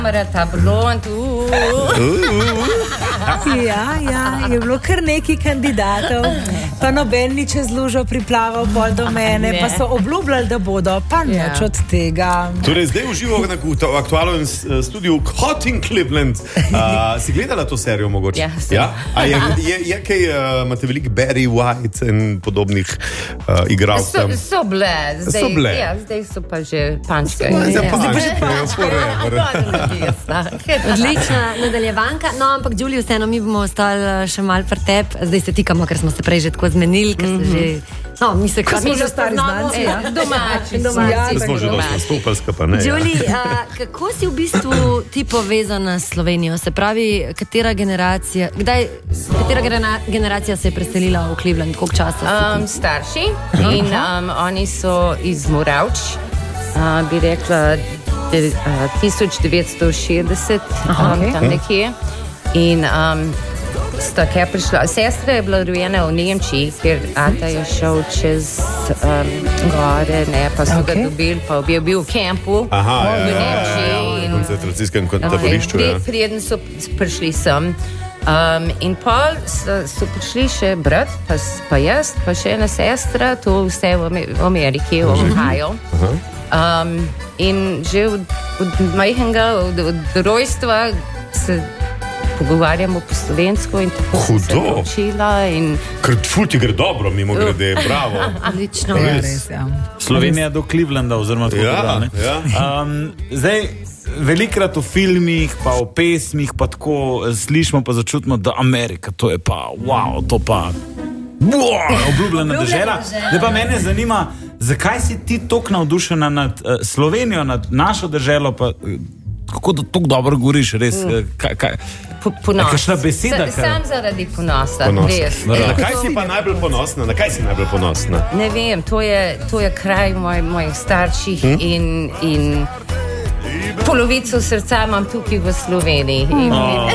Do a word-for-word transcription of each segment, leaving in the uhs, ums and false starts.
Ta blond, ja, ja, je bilo kar nekaj kandidatov, pa noben ni čez lužo priplaval pol do mene, pa so obljubljali, da bodo, pa nič yeah. od tega. Torej, zdaj uživo na aktualnem studiu Hot in Cleveland. Uh, si gledala to serijo mogoče? Yes. Ja. A je, je, je kaj, uh, imate veliko Barry White in podobnih uh, igralcev? So, so bile, zdaj, so bile. Ja, zdaj so pa že pančke. Zdaj pa že pančke. Odlična nadaljevanka, no ampak Julie, vseeno mi bomo ostali še malo pri tebi, zdaj se tikamo, ker smo se prej že tako zmenili, ker ste že, no mi se kaj smo že stari znanci, ja. Domači, domači. Ja, smo že dosti stopalska, pa ne. Julie, a, kako si v bistvu ti povezana s Slovenijo, se pravi, katera generacija, kdaj, katera genera, generacija se je preselila v Cleveland, koliko časa? Um, starši in um, oni so iz Moravč, uh, bi rekla, tisoč devetsto šestdeset, Aha, um, okay. tam nekje. In um, sta kaj prišla. Sestra je bila rojena v Nemčiji, ker ata je šel čez um, gore, ne, pa so okay. ga dobili, pa je bil v kampu Aha, v ja, Nemčiji. Ja, ja, v koncentracijskem taborišču. Okay. Preden so prišli sem. Um, in pol so, so prišli še brat, pa, pa jaz, pa še ena sestra, to vse v Ameriki, v Ohio. Um, in že od, od majhnega, od, od rojstva se pogovarjamo po slovensko in tako sem se naučila. In... Ker ful ti gre dobro, mimo grede, bravo. Odlično. Ja, res, ja. Slovenija do Clevelanda, oziroma tako ja, da, ne? Ja. Um, zdaj, velikrat v filmih, pa v pesmih, pa tako slišimo, pa začutimo, da Amerika, to je pa, wow, to pa, wow, obljubljena dežela. Zdaj pa mene zanima, zakaj si ti toliko navdušena nad uh, Slovenijo, nad našo državo, pa uh, kako da toliko dobro govoriš, res, uh, kaj, kaj, ponos. Kakšna beseda? Sa, sam zaradi ponosa, Ponos. res. Na kaj si pa najbolj ponosna? Na kaj si najbolj ponosna? Ne vem, to je, to je kraj moj, mojih starših hm? in, in polovico srca imam tukaj v Sloveniji. In, oh.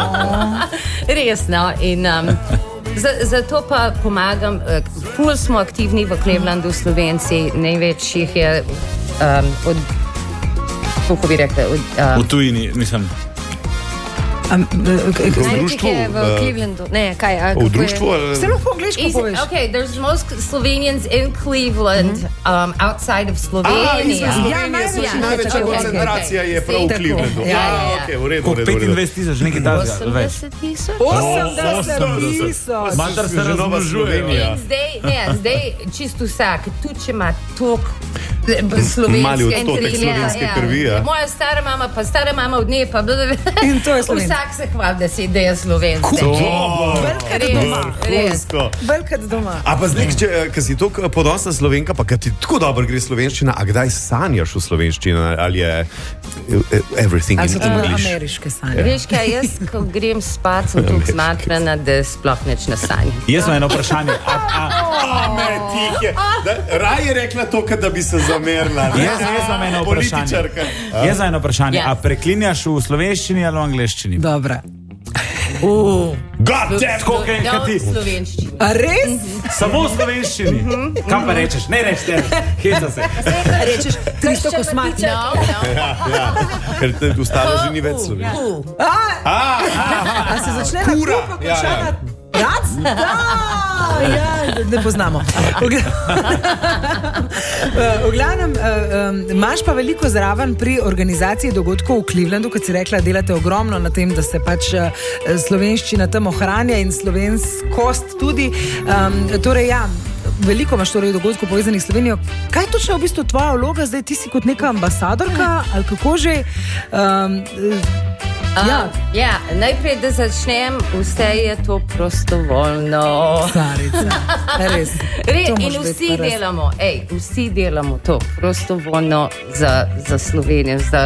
Res, no. In, um, Zato pa pomagam, ful smo aktivni v Clevelandu, Slovenci, največ jih je um, od, kako bi rekla, od... Um, v tujini, mislim... Um, v društvu? V Clevelandu. Ne, kaj? A, v društvu? Se lahko angliško poveš? Okay, there's most Slovenians in Cleveland, um, outside of Slovenia. A, izven Slovenije so še največja koncentracija je prav v Clevelandu. Ja, ja, ok, v redu, v redu. petindvajset tisoč, nekaj tazga. osemdeset tisoč? osemdeset tisoč. Mandar se razmnožujejo. Zdaj, ne, zdaj čisto vsak, tudi če ima tok slovenske. Mali odstotek slovenske krvi, ja. Moja stara mama, pa stara mama od nje, pa in to je Slovenija. Vsak se hvali, da si ideja Slovenske. Velkat doma. Velkat doma. A pa zdaj, ker si tako ponosna Slovenka, pa kad ti tako dobro gre slovenščina, a kdaj sanjaš v slovenščini, ali je everything in English? Ali so to ameriške sanje? Veš kaj, jaz, ko grem spat, sem tukaj zmatrana, da sploh neč na sanju. Jaz sem eno vprašanje. Ame, tihe. Raj je rekla to, da bi se zamerila. Jaz sem eno vprašanje. Jaz sem eno vprašanje. A preklinjaš v slovenščini ali v angleščini? Dobra. God damn, koliko je No, ti? slovenščini. A res? Samo v slovenščini. Kam pa rečeš? Ne reč te, heca se. Rečeš, tristo kosmati. No, no. Ja, ja. Ker te ostalo že ni več slovenščina. A se začne na kura, pa konča na rac? Da, ja, ne poznamo. V glavnem, imaš pa veliko zraven pri organizaciji dogodkov v Clevelandu, kot si rekla, delate ogromno na tem, da se pač slovenščina tam ohranja in slovenskost tudi. Torej, ja, veliko imaš torej dogodkov povezanih s Slovenijo. Kaj točno je v bistvu tvoja vloga? Zdaj ti si kot neka ambasadorka ali kako že... Um, ja. Um, ja, najprej, da začnem, vse je to prostovoljno. Starica, res. Re, in vsi delamo, ej, vsi delamo to prostovoljno za, za Slovenijo, za...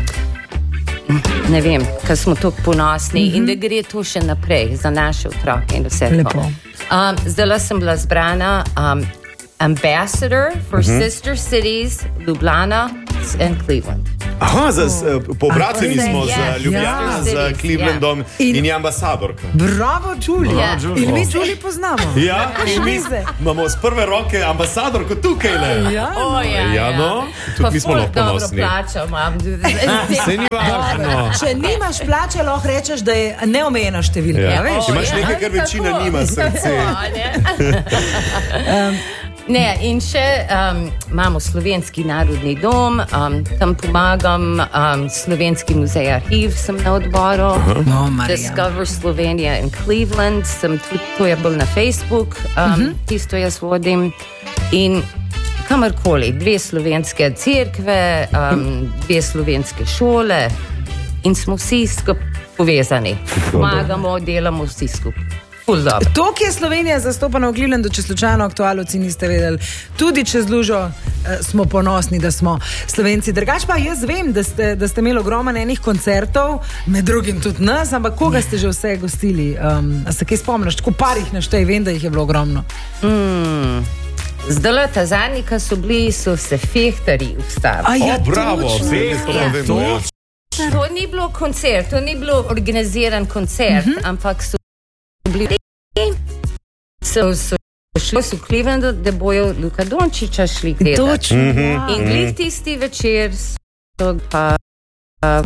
Ne vem, ker smo tako ponosni mm-hmm. in da gre to še naprej za naše otroke in vse Lepo. to. Um, zdaj sem bila zbrana um, ambassador for mm-hmm. Sister Cities Ljubljana, in Cleveland. Aha, za, oh. pobrateni smo Ja, z Ljubljana, ja. z Clevelandom In- in je ambasadorka. Bravo, Julie. Ja. In mi Julie poznamo. Ja, in mi Veze. imamo z prve roke ambasadorko tukaj. Le. Ja. O, ja, Ja, no, tudi Pa mi smo ful lahko dobro ponosni. plačo imam. Se ni važno. Če nimaš plače, lahko rečeš, da je neomejena številka. Ja. Ja. Veš? Imaš ja, nekaj, kar večina tako. nima, srce. Tako, ne. Ne, in še um, imamo Slovenski narodni dom, um, tam pomagam, um, Slovenski muzej arhiv sem na odboru, No, Marija. Discover Slovenija in Cleveland, sem tudi, to je bolj na Facebook, um, uh -huh. tisto jaz vodim. In kamorkoli, dve slovenske cerkve, um, dve slovenske šole in smo vsi skupaj povezani. Pomagamo, delamo vsi skupaj. Ful dobro. To, ki je Slovenija zastopana v Clevelandu, če slučajno aktualci niste vedeli, tudi čez lužo eh, smo ponosni, da smo Slovenci. Drugač pa jaz vem, da ste, da ste imeli ogromno enih koncertov, med drugim tudi nas, ampak koga ste že vse gostili? Um, a se kaj spomniš? Tako parih naštej, vem, da jih je bilo ogromno. Mm. Zdaj, ta zadnji, ki so bili, so se fehtarji ustavili. A ja, O, bravo, točno. vse to Ja. vemo. Ja. To ni bilo koncert, to ni bilo organiziran koncert, uh -huh. ampak so bili so, so šli v Clevelandu, da bojo Luka Dončiča šli gledati. Točno. Mhm. Ja. In glih tisti večer so pa uh,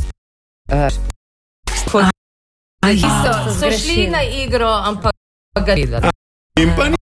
uh, A ki ja. so, so šli na igro, ampak ga gledali. In pa ni.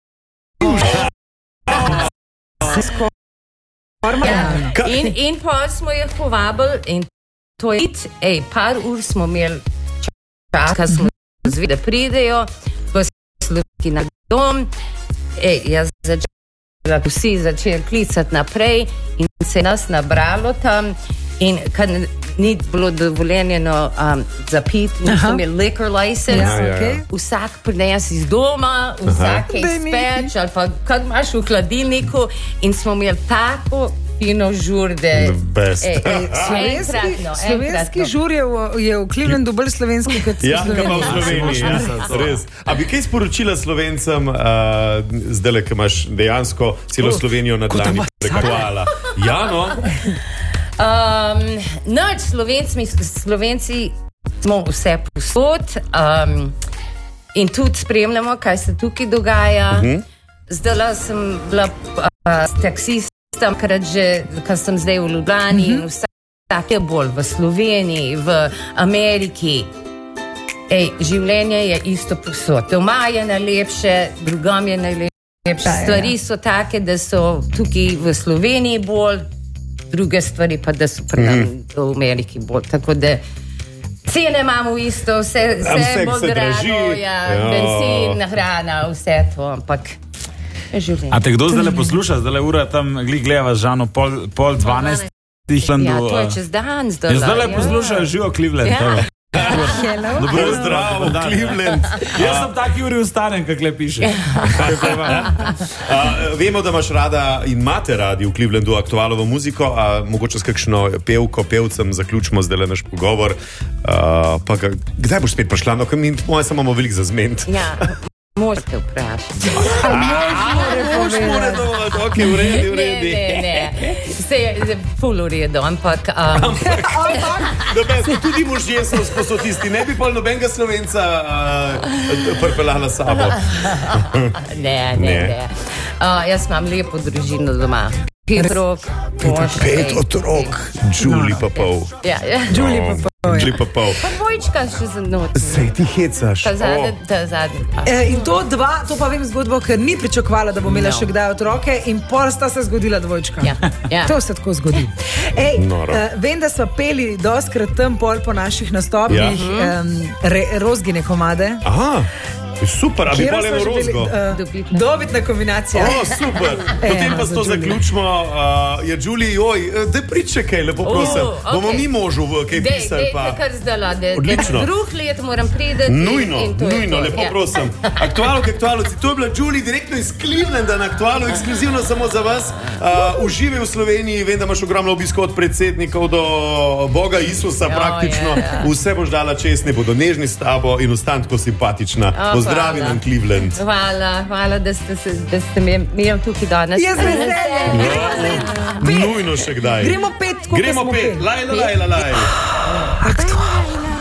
Normalno. Ka- In, in pa smo jih povabili in to je, ej, par ur smo imeli čas, ko smo zvili, da pridejo v Slovenski na dom. Ej, jaz začela, vsi začeli klicati naprej in se je nas nabralo tam in kad ni bilo dovoljeno um, zapiti, nismo imeli liquor license. Ja, ja, ja. okay. Vsak prines iz doma, vsak je Daj mi. izpeč ali pa kak imaš v hladilniku in smo imeli tako fino žurde. Best. Ej, Slovenski, enkratno, slovenski enkratno. žur je v, je v Clevelandu bolj slovenski kot Ja, kaj pa v Slovenija. Sloveniji, ja, res. A bi kaj sporočila Slovencem, uh, zdaj, ki imaš dejansko celo Slovenijo na dlani prekovala? Ja, no. Um, noč, Slovenci, Slovenci smo vse posod um, in tudi spremljamo, kaj se tukaj dogaja. Uh -huh. Zdaj sem bila uh, s taksistom, krat že, ko sem zdaj v Ljubljani uh -huh. in vsak je bolj v Sloveniji, v Ameriki. Ej, življenje je isto posod. Doma je najlepše, drugam je najlepše. Ja, ja. Stvari so take, da so tukaj v Sloveniji bolj, druge stvari pa, da so pri nam v Ameriki bolj. Tako da cene imamo isto, vse, A vse vse bolj se draži. drago, ja, Ja. benzin, hrana, vse to, ampak je življenje. A te kdo zdaj le posluša, zdaj le ura tam, glih gleda Žano, pol, pol dvanajst. Ja, to je čez dan zdaj. Ja, zdaj le poslušajo, živo Cleveland. Ja. Ja. Hello. Dobro, Pozdrav, dober dan. Cleveland. Jaz sem taki uri ustanem, kak le piše. Uh, vemo, da imaš rada in imate radi v Clevelandu aktualno muziko, a mogoče s kakšno pevko, pevcem zaključimo zdaj le naš pogovor. Uh, pa ga, kdaj boš spet prišla? No, ker mi moje samo imamo veliko za zment. Ja, možete vprašati. Mož mora dovolj, ok, v redu, v Ne, redu. ne, ne. Se je ful v redu, ampak um, Doben, tudi možje so sposobni tisti, ne bi pol nobenega Slovenca uh, prpelala sabo. ne, ne, Ne. ne. Uh, jaz imam lepo družino doma. Pet otrok, mož. Pet otrok, Julie pa pol. Ja, ja. Julie pa pol, ja. Julie pa pol. Pa dvojčka še za noč. Sej ti hecaš. Ta zadnji, O. ta zadnji pa. E, in to dva, to pa vem zgodbo, ker ni pričakovala, da bo imela No. še kdaj otroke, in pol sta se zgodila dvojčka. Ja, ja. To se tako zgodi. Ej, Noro. uh, vem, da smo peli doskrat tam pol po naših nastopih, Ja. ja. um, re, rozgine komade. Aha, super, a bi Katero pa smo eno že bili, rozgo. uh, Dobitna. Dobitna kombinacija. O, super. Potem Eno pa za s to Julie. zaključimo. Uh, je Julie, joj, da pričakaj, lepo prosim. O, okej. Bomo mi možu v kaj Dej, pisali dej, pa. te kar zdala, da, Odlično. da drug let moram priti. Nujno, in, in to je nujno, to. lepo Ja. prosim. Aktualno, aktualci, to je bila Julie direktno iz Clevelanda na aktualno, ekskluzivno samo za vas. Uh, uživaj v Sloveniji, vem, da imaš ogromno obiskov od predsednikov do Boga Isusa Ja, praktično. ja, ja. Vse boš dala čest, ne bodo nežni s tabo in ostan tako simpatična. A, Do Pozdravi nam Cleveland. Hvala, hvala, da ste, se, da ste me imeli tukaj danes. Jaz veseljem. Nujno še kdaj. Gremo pet, ko Gremo smo pet. pet. Laj, laj, laj, laj. Aktualno.